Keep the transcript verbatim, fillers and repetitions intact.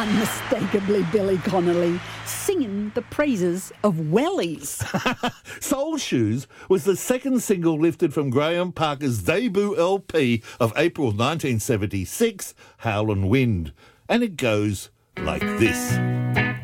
Unmistakably Billy Connolly, singing the praises of wellies. Soul Shoes was the second single lifted from Graham Parker's debut L P of April nineteen seventy-six, Howlin' Wind. And it goes like this.